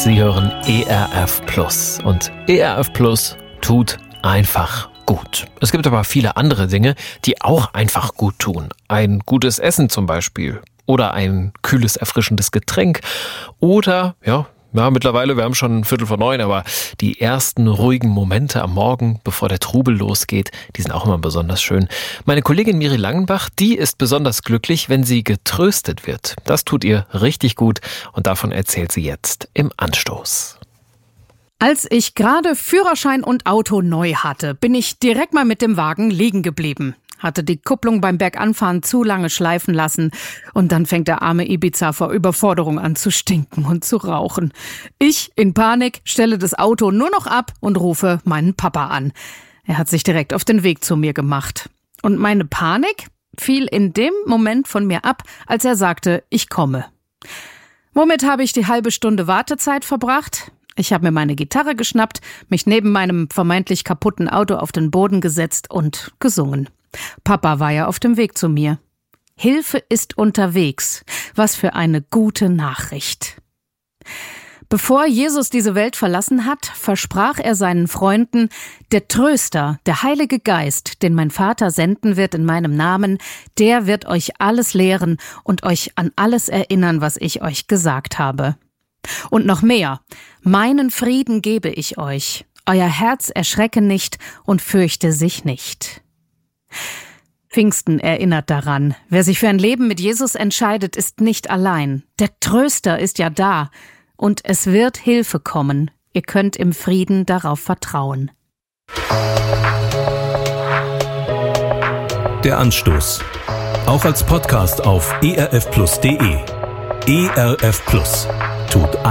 Sie hören ERF Plus und ERF Plus tut einfach gut. Es gibt aber viele andere Dinge, die auch einfach gut tun. Ein gutes Essen zum Beispiel oder ein kühles, erfrischendes Getränk oder, ja, mittlerweile, wir haben schon 8:45, aber die ersten ruhigen Momente am Morgen, bevor der Trubel losgeht, die sind auch immer besonders schön. Meine Kollegin Miri Langenbach, die ist besonders glücklich, wenn sie getröstet wird. Das tut ihr richtig gut und davon erzählt sie jetzt im Anstoß. Als ich gerade Führerschein und Auto neu hatte, bin ich direkt mal mit dem Wagen liegen geblieben. Hatte die Kupplung beim Berganfahren zu lange schleifen lassen und dann fängt der arme Ibiza vor Überforderung an zu stinken und zu rauchen. Ich, in Panik, stelle das Auto nur noch ab und rufe meinen Papa an. Er hat sich direkt auf den Weg zu mir gemacht. Und meine Panik fiel in dem Moment von mir ab, als er sagte, ich komme. Womit habe ich die halbe Stunde Wartezeit verbracht? Ich habe mir meine Gitarre geschnappt, mich neben meinem vermeintlich kaputten Auto auf den Boden gesetzt und gesungen. Papa war ja auf dem Weg zu mir. Hilfe ist unterwegs. Was für eine gute Nachricht. Bevor Jesus diese Welt verlassen hat, versprach er seinen Freunden, der Tröster, der Heilige Geist, den mein Vater senden wird in meinem Namen, der wird euch alles lehren und euch an alles erinnern, was ich euch gesagt habe. Und noch mehr, meinen Frieden gebe ich euch. Euer Herz erschrecke nicht und fürchte sich nicht. Pfingsten erinnert daran, wer sich für ein Leben mit Jesus entscheidet, ist nicht allein. Der Tröster ist ja da und es wird Hilfe kommen. Ihr könnt im Frieden darauf vertrauen. Der Anstoß. Auch als Podcast auf erfplus.de. ERF Plus tut